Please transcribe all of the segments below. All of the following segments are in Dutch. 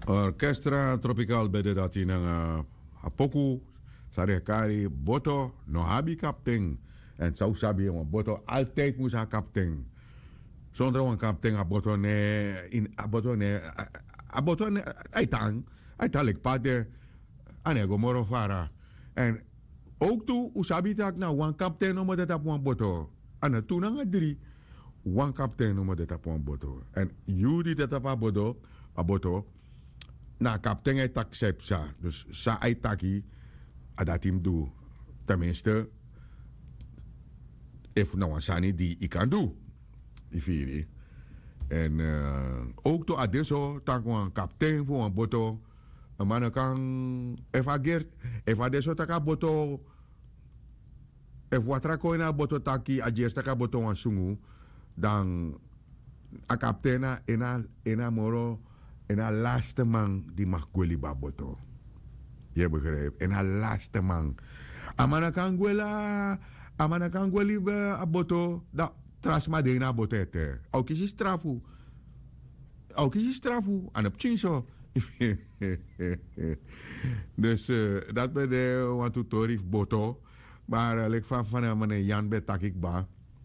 Orchestra Tropical bede dat in een apoku sarekari boto no habi kapten en zou sabi een boto altijd moest ha kapten zonder een kapten a boto ne in a boto ne uitalik pade anego moro fara en ook toe usabi tak na one kapten no mo dat op een boto ana tu na drie one kapten no mo dat op een boto en you dit dat op a boto na kapten hij tak sepsa. Dus sa hij taki adat hem doe. Tenminste, if nou een sani die ik kan doen. Ifiri. En ook to adesso tak een kapten voor een boto. Een man kan if adesso taka boto if watra ko na boto taki ajes taka boto een sungu dan a kaptena ena moro en haar laatste man die mag gweli baboto. Je begrijpt? En haar laatste man. Amana kan gweli baboto. Da trasma de na botete. Ook is strafu. Aan op chinso. Dus dat ben de want to torif boto. Maar lek van meneer Jan betakik ba.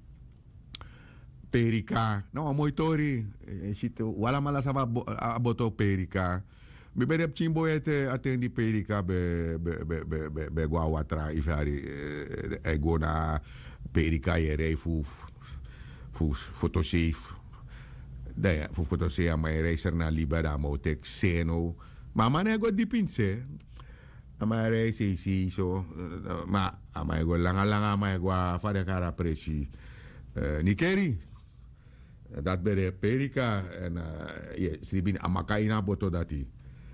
Perika. Nou, een mooi tori. Je ziet, wala mala saba aboto perika. Me ben op chimbo atendi perika be guawatra ifari egona perika yere fu fotosif. Daya fu fotosif ma reiser na libera motek seno. Mama nego dipinse. Ama reisi si so ma ama ego langa ma ego fare cara presi. Nikeri. Dat bij de Perika en je sribin amakaina boto dati.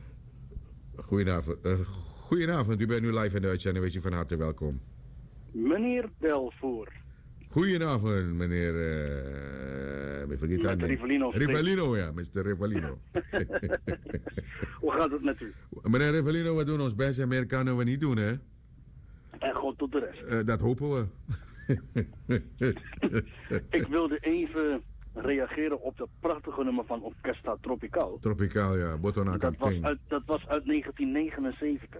Goedenavond, u bent nu live in de uitzending, wees u van harte welkom. Meneer Belvoor. Goedenavond, meneer... Rivellino. Rivellino, ja, Mr. Rivellino. Hoe gaat het met u? Meneer Rivellino, we doen ons best en meer kunnen we niet doen, hè? En God tot de rest. Dat hopen we. Ik wilde even reageren op dat prachtige nummer van Orchestra Tropical. Tropical, ja. Botona Captain. Dat was uit 1979.